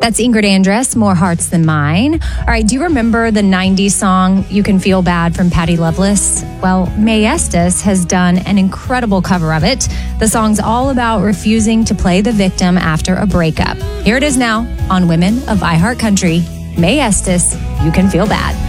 That's Ingrid Andress, More Hearts Than Mine. All right, do you remember the 90s song, You Can Feel Bad from Patti Loveless? Well, Mae Estes has done an incredible cover of it. The song's all about refusing to play the victim after a breakup. Here it is now on Women of iHeartCountry. Mae Estes, You Can Feel Bad.